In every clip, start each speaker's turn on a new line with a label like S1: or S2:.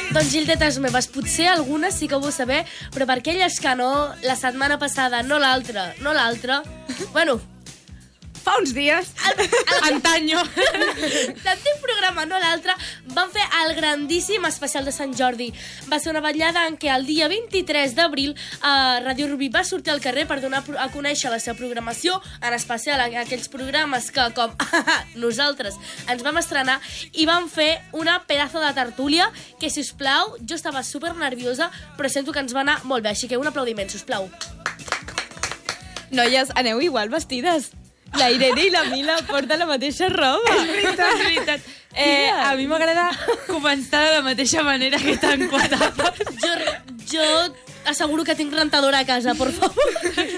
S1: Doncs, Gildetes meves, potser algunes sí que ho vau saber, però per aquelles que no, la setmana passada, no l'altra, bueno,
S2: Fa uns dies.
S3: Antaño.
S1: l'antic programa, no l'altre, van fer el grandíssim especial de Sant Jordi. Va ser una vetllada en què el dia 23 d'abril Radio Rubí va sortir al carrer per donar a conèixer la seva programació, en especial aquells programes que, com nosaltres, ens vam estrenar, i van fer una pedazo de tertúlia que, si us plau, jo estava super nerviosa, però sento que ens va anar molt bé, així que un aplaudiment, si us plau.
S4: Noies, aneu igual vestides. La Irene i la Mila porten la mateixa roba.
S3: És veritat. A mi m'agrada començar de la mateixa manera que tan quadrada.
S1: Jo asseguro que tinc rentadora a casa, por favor.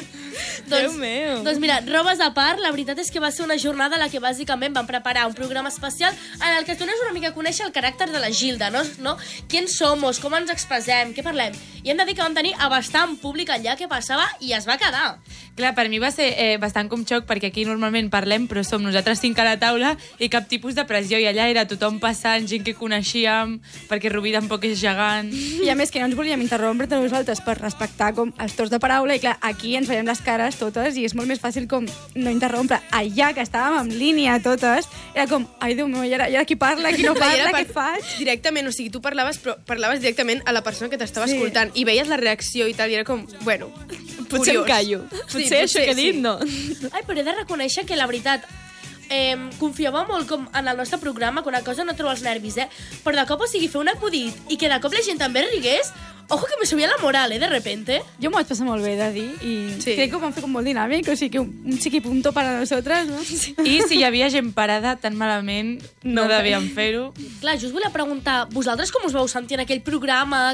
S4: Déu meu.
S1: Doncs mira, robes a part, la veritat és que va ser una jornada en la que bàsicament vam preparar un programa especial en el que es donés una mica a conèixer el caràcter de la Gilda, no? Qui somos, com ens expressem, què parlem. I hem de dir que vam tenir a bastant públic allà que passava i es va quedar.
S3: Clar, per mi va ser bastant com xoc, perquè aquí normalment parlem, però som nosaltres 5 a la taula i cap tipus de pressió, i allà era tothom passant, gent que coneixíem, perquè Rubí tampoc és gegant.
S2: I a més que no ens volíem interrompre entre nosaltres per respectar com els torns de paraula, i clar, aquí ens veiem les cares totes i és molt més fàcil com no interrompre. Allà, que estàvem en línia totes, era com, ai, Déu meu, i ara qui parla, qui no parla, què faig?
S5: Directament, o sigui, tu parlaves, però parlaves directament a la persona que t'estava escoltant i veies la reacció i tal, i era com, bueno,
S4: Potser em callo. Potser això que he dit, no.
S1: Ai, però he de reconèixer que, la veritat, confiava molt com en el nostre programa, que una cosa no treu els nervis, però de cop, o sigui, fer un acudit i que de cop la gent també rigués, ojo que me subia la moral, de repente.
S2: Jo m'ho vaig passar molt bé de dir i crec que ho vam fer com molt dinàmic, o sigui que un chiquipunto para nosotras, no?
S3: I si hi havia gent parada tan malament, no devíem fer-ho.
S1: Clar, jo us volia preguntar, vosaltres com us vau sentir en aquell programa?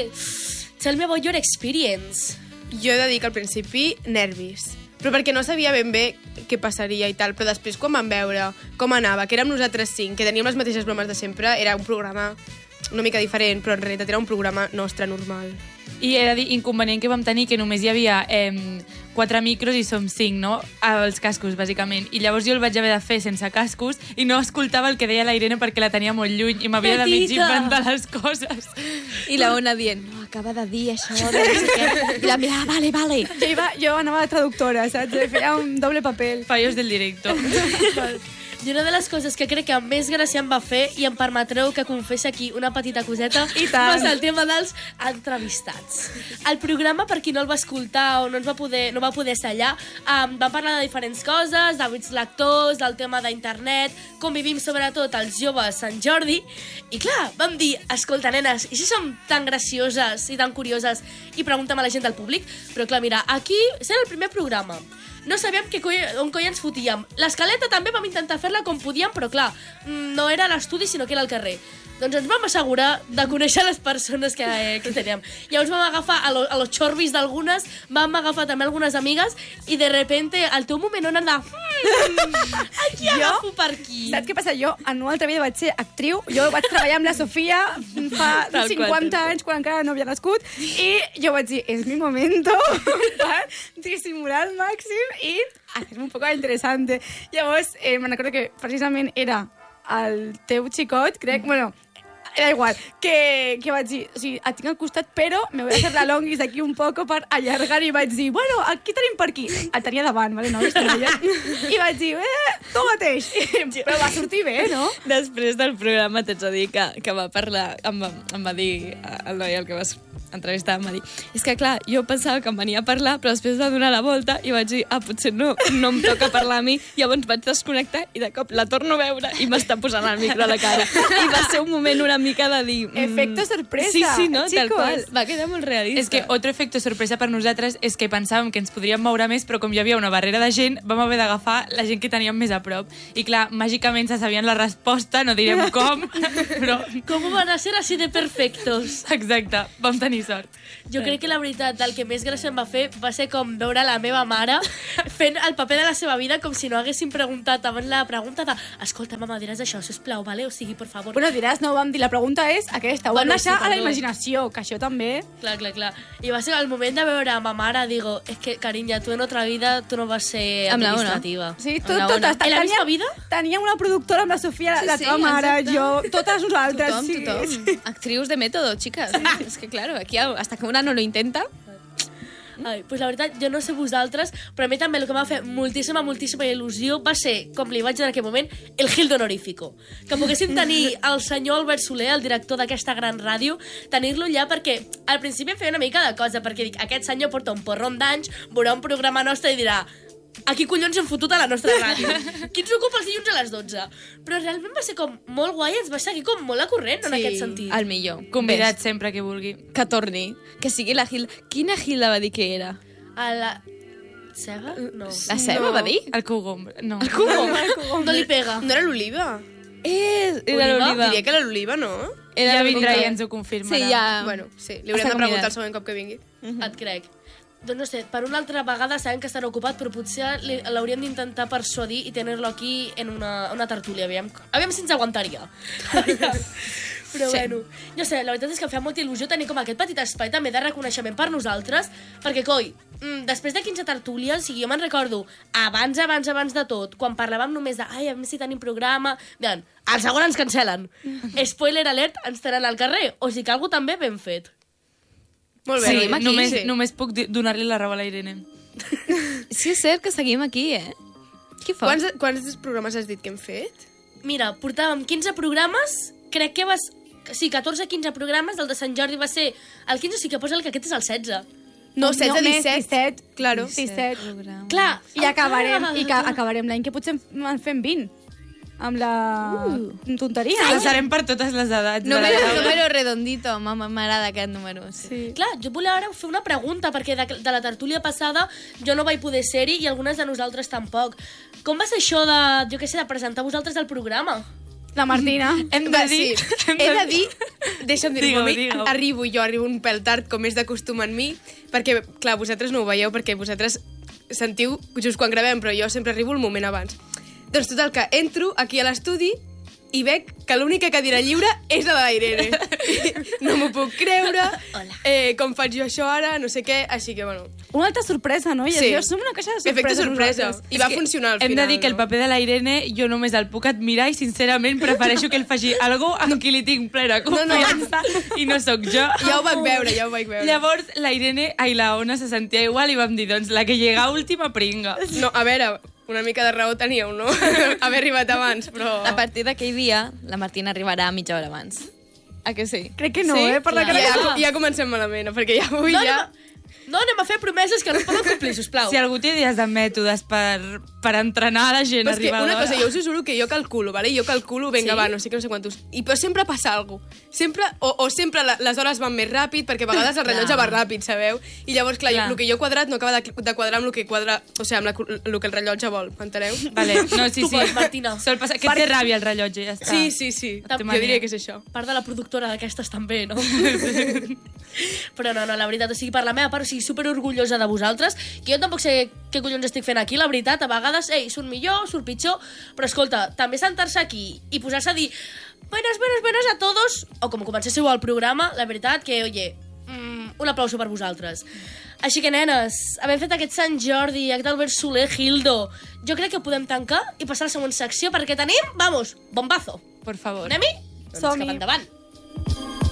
S1: Tell me about your experience.
S5: Jo he de dir que al principi nervis, però perquè no sabia ben bé què passaria i tal, però després quan vam veure com anava, que érem nosaltres 5, que teníem les mateixes bromes de sempre, era un programa una mica diferent, però en realitat era un programa nostre normal.
S3: I he de dir, inconvenient que vam tenir, que només hi havia 4 micros i som 5, no? Els cascos, bàsicament. I llavors jo el vaig haver de fer sense cascos i no escoltava el que deia la Irene perquè la tenia molt lluny i m'havia de mig inventar les coses.
S4: I la Ona dient, no, acaba de dir això, de no sé què. I la Mila, vale.
S2: Jo anava de traductora, saps? Feia un doble paper.
S3: Fallos del directo.
S1: I una de les coses que crec que més gràcia em va fer, i em permetreu que confessi aquí una petita coseta, va ser el tema dels entrevistats. El programa, per qui no el va escoltar o no va poder ser allà, vam parlar de diferents coses, d'hàbits lectors, del tema d'internet, com vivim sobretot els joves Sant Jordi, i clar, vam dir, escolta, nenes, i si som tan gracioses i tan curioses i preguntem a la gent del públic? Però clar, mira, aquí serà el primer programa. No sabíem on coi ens fotíem. L'escaleta també vam intentar fer-la com podíem, però clar, no era a l'estudi, sinó que era al carrer. Doncs ens vam assegurar de conèixer les persones que teníem. Llavors vam agafar a los chorbis d'algunes, vam agafar també algunes amigues, i de repente, al teu moment on anar aquí agafo per aquí.
S2: Saps què passa? Jo en una altra vida vaig ser actriu, jo vaig treballar amb la Sofia fa 50 anys, quan encara no havia nascut, i jo vaig dir, és mi momento per dissimular al màxim i hacer un poco interesante. Llavors, me'n recordo que precisament era el teu xicot, crec, bueno, era igual, que vaig dir, o sigui, et tinc al costat, però me voy a hacer la longuis d'aquí un poco per allargar, i vaig dir, bueno, aquí tenim per aquí. El tenia davant, vale, no? I vaig dir, tu mateix. Però va sortir bé, no?
S4: Després del programa t'haig de dir que va parlar, em va dir el noi el que vas entrevistar, em va dir, és que clar, jo pensava que em venia a parlar, però després va donar la volta i vaig dir, potser no em toca parlar a mi, llavors vaig desconnectar i de cop la torno a veure i m'està posant el micro a la cara. I va ser un moment una mica de dir...
S2: Efecto sorpresa.
S4: Sí, no?
S2: Chicos.
S4: Tal qual. Va quedar molt realista.
S3: És que otro efecto sorpresa per nosaltres és que pensàvem que ens podríem moure més, però com hi havia una barrera de gent, vam haver d'agafar la gent que teníem més a prop. I clar, màgicament se sabien la resposta, no direm com, però...
S1: Com van a ser així de perfectos?
S3: Exacte, vam tenir sort.
S1: Jo crec que la veritat, el que més gràcia em va fer va ser com veure la meva mare fent el paper de la seva vida com si no haguéssim preguntat abans la pregunta de escolta, mama, diràs això, sisplau, vale? O sigui, per favor.
S2: Bueno, diràs, no vam dir la pregunta és aquesta. Ho
S1: Bueno,
S2: hem deixat
S1: sí,
S2: a la
S1: perdó.
S2: imaginació, que això també...
S1: Clar. I va ser el moment de veure a ma mare, digo, es que, cariño, tu en otra vida tu no vas ser
S4: Amb la Ona.
S1: administrativa.
S2: Sí,
S4: Amb la
S2: totes.
S4: Ona.
S1: En la misma vida?
S2: Tenia una productora amb la Sofia, la teva mare,
S4: exacte.
S2: jo, totes nosaltres.
S4: Tothom. Actrius de método, chicas. És que, claro, aquí hasta que una no lo intenta...
S1: Ai, pues la veritat, jo no sé vosaltres, però a mi també el que m'ha fet moltíssima il·lusió va ser, com li vaig dir en aquell moment, el Gildo honorífico. Que poguéssim tenir el senyor Albert Soler, el director d'aquesta gran ràdio, tenir-lo allà perquè al principi em feia una mica de cosa, perquè dic, aquest senyor porta un porron d'anys, veurà un programa nostre i dirà a qui collons hem fotut a la nostra ràdio? Qui ens ocupa els dilluns a les 12? Però realment va ser com molt guai, ens va seguir com molt a corrent en aquest sentit.
S4: El millor.
S3: Convidat sempre que vulgui.
S4: Que torni. Que sigui la Gilda. Quina Gilda va dir que era?
S1: A la... Ceba? No.
S4: La Ceba va dir?
S3: El cogom. No.
S4: El Cubo.
S1: No li pega.
S5: No era l'Oliva?
S4: Era
S1: Oliva?
S4: l'Oliva.
S5: Diria que era l'Oliva, no?
S4: Era
S3: Ja
S4: l'Oliva.
S3: vindrà i ens ho confirmarà.
S4: Sí, ja...
S5: Bueno, sí, li haurem
S4: Està
S5: de preguntar
S4: convidat.
S5: el següent cop que vingui.
S1: Et crec. Doncs no sé, per una altra vegada sabem que estarà ocupat, però potser l'hauríem d'intentar persuadir i tenir-lo aquí en una tertúlia. Aviam si ens aguantaria. Però sí. Bueno, no sé, la veritat és que em fa molta il·lusió tenir com aquest petit espai també de reconeixement per nosaltres, perquè, coi, després de 15 tertúlies, si jo me'n recordo, abans de tot, quan parlàvem només de, ai, a veure si tenim programa, miren, al segon ens cancel·len. Spoiler alert, ens tenen al carrer, o sigui que algú també ben fet.
S5: Molt bé.
S4: Seguim aquí,
S3: només puc donar-li la raó a la Irene.
S4: Sí, és cert que seguim aquí, eh? Què fa?
S5: Quants programes has dit que hem fet?
S1: Mira, portàvem 15 programes, crec que sí, 14-15 programes, el de Sant Jordi va ser el 15, o sigui que posa que aquest és el 16.
S5: No, 16,
S2: més,
S5: 17. Claro.
S2: 17.
S1: Clar,
S2: I acabarem l'any que potser en fem 20. Amb la tonteria.
S3: Passarem per totes les edats.
S4: Número redondito, m'agrada aquest número. Sí.
S1: clar, jo volia ara fer una pregunta, perquè de la tertúlia passada jo no vaig poder ser-hi i algunes de nosaltres tampoc. Com va ser això de, jo què sé, de presentar vosaltres el programa?
S2: La Martina.
S3: Hem de dir...
S5: Sí. He de dir, deixa'm dir-ho,
S3: Digue-ho.
S5: arribo un pèl tard, com és de costum en mi, perquè, clar, vosaltres no ho veieu, perquè vosaltres sentiu just quan gravem, però jo sempre arribo el moment abans. Doncs total, que entro aquí a l'estudi i veig que l'única cadira lliure és la de la Irene. No m'ho puc creure. Com faig jo això ara? No sé què. Així que, bueno...
S2: Una altra sorpresa, no? I
S5: Sí.
S2: som una caixa de sorpresa.
S5: Efecte sorpresa.
S2: nosaltres.
S5: I va funcionar al
S3: Hem
S5: final.
S3: de dir que el paper de la Irene jo només el puc admirar i sincerament prefereixo que ell faci algo amb qui li tinc plena confiança i no sóc jo.
S5: Ja ho vaig veure.
S3: Llavors la Irene i la Ona se sentia igual i vam dir, doncs la que llega última pringa.
S5: No, a veure, una mica de raó teníeu, no? Haver arribat abans, però...
S4: A partir d'aquell dia, la Martina arribarà mitja hora abans. A que sí?
S2: Crec que no,
S4: Sí?
S2: per la
S4: Clar.
S2: cara
S5: Ja comencem malament, perquè ja avui
S1: No,
S5: ja...
S1: No, anem a fer promeses que no es poden complir, sisplau.
S3: Si algú té idees de mètodes per entrenar la gent a
S5: Però és que
S3: arribar a
S5: una
S3: l'hora...
S5: cosa, jo us juro que jo calculo, ¿vale? Jo calculo, vinga,
S1: Sí?
S5: va, no sé què, no sé quantos. Però sempre passa alguna cosa. Sempre, o sempre les hores van més ràpid, perquè a vegades el rellotge va ràpid, sabeu? I llavors, clar,
S3: Clar.
S5: el que jo he quadrat no acaba de quadrar amb el que quadra... O sigui, amb el que el rellotge vol, m'enteneu?
S3: Vale, no, sí,
S1: Tu
S3: sí.
S1: pots, Martina.
S3: Sol passar... Que et té ràbia el rellotge, ja està.
S5: Sí.
S3: Té
S5: Jo
S3: mania.
S5: diria que és això.
S1: Part de la productora d'aquestes també, no? Però no, la veritat, o sigui, per la meva part, o sigui, super orgullosa de vosaltres, que jo tampoc sé què collons estic fent aquí, la veritat, a vegades, surt millor, surt pitjor, però escolta, també sentar-se aquí i posar-se a dir buenas a todos, o com comencéssiu el programa, la veritat que, oye, un aplauso per vosaltres. Així que, nenes, havent fet aquest Sant Jordi, aquest Albert Soler, Gildo, jo crec que podem tancar i passar a la següent secció, perquè tenim, vamos, bombazo.
S3: Por favor.
S1: Anem-hi? Doncs
S2: Som-hi.
S1: cap endavant.